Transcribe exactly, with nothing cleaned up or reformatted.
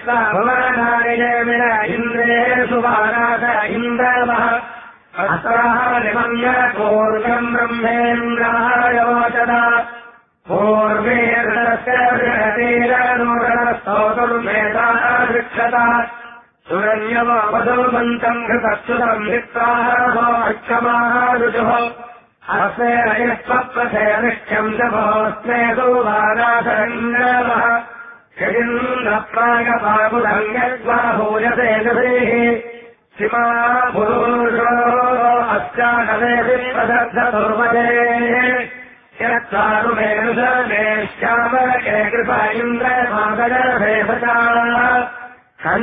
भवनायमिन इन्द्रे सुवानाथ इन्द्रवः अस्त्राः निमम्य पूर्वम् ब्रह्मेन्द्राय वोचत पूर्वे ऋतस्य बृहतीरनूतनस्तोतुर्मेधाः वृक्षत सुरन्यवधूमन्तम् घृतच्युतम् भित्ताः भोक्षमाः ऋजुः हस्ते रयस्वप्रथे निष्ठ्यम् च भोस्मे सुवानाथ इन्द्रवः यदिन्द्रप्रागपाबुधम् यद्वा भूयते गृहीः शिमा भूषो अस्यानवे विप्रदग्धदुर्मदे यत्सारुमेनुशमे श्यामके कृपा इन्द्रमादगर्भे भजा